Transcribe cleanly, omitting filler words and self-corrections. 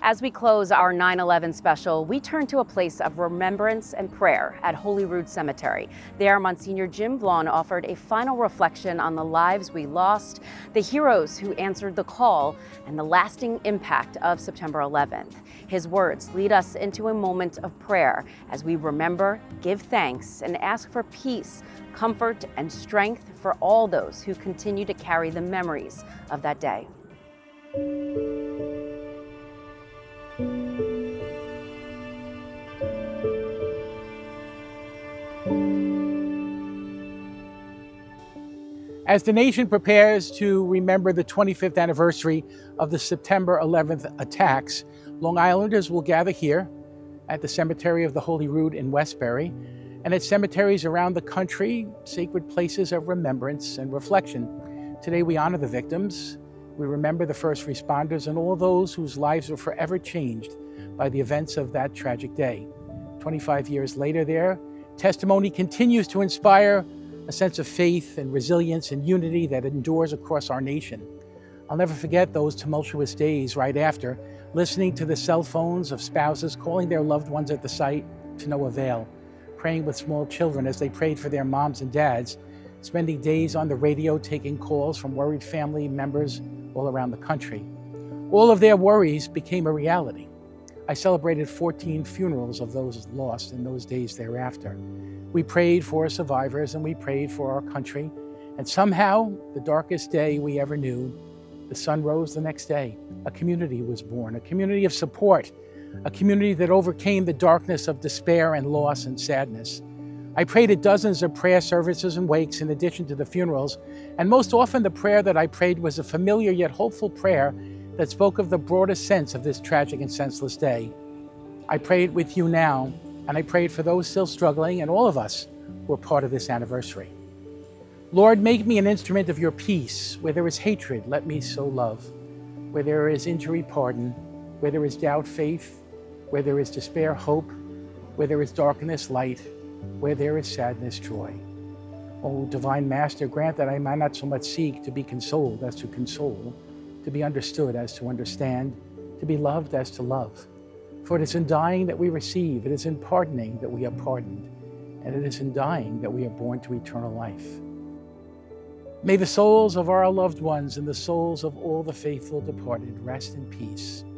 As we close our 9/11 special, we turn to a place of remembrance and prayer at Holyrood Cemetery. There, Monsignor Jim Vaughn offered a final reflection on the lives we lost, the heroes who answered the call, and the lasting impact of September 11th. His words lead us into a moment of prayer as we remember, give thanks, and ask for peace, comfort, and strength for all those who continue to carry the memories of that day. As the nation prepares to remember the 25th anniversary of the September 11th attacks, Long Islanders will gather here at the Cemetery of the Holyrood in Westbury and at cemeteries around the country, sacred places of remembrance and reflection. Today we honor the victims, we remember the first responders and all those whose lives were forever changed by the events of that tragic day. 25 years later, their testimony continues to inspire a sense of faith and resilience and unity that endures across our nation. I'll never forget those tumultuous days right after, listening to the cell phones of spouses calling their loved ones at the site to no avail, praying with small children as they prayed for their moms and dads, spending days on the radio taking calls from worried family members all around the country. All of their worries became a reality. I celebrated 14 funerals of those lost in those days thereafter. We prayed for survivors and we prayed for our country. And somehow, the darkest day we ever knew, the sun rose the next day. A community was born, a community of support, a community that overcame the darkness of despair and loss and sadness. I prayed at dozens of prayer services and wakes in addition to the funerals, and most often the prayer that I prayed was a familiar yet hopeful prayer that spoke of the broadest sense of this tragic and senseless day. I prayed with you now, and I prayed for those still struggling and all of us who are part of this anniversary. Lord, make me an instrument of your peace. Where there is hatred, let me sow love. Where there is injury, pardon. Where there is doubt, faith. Where there is despair, hope. Where there is darkness, light. Where there is sadness, joy. O divine Master, grant that I might not so much seek to be consoled as to console, to be understood as to understand, to be loved as to love. For it is in dying that we receive, it is in pardoning that we are pardoned, and it is in dying that we are born to eternal life. May the souls of our loved ones and the souls of all the faithful departed rest in peace.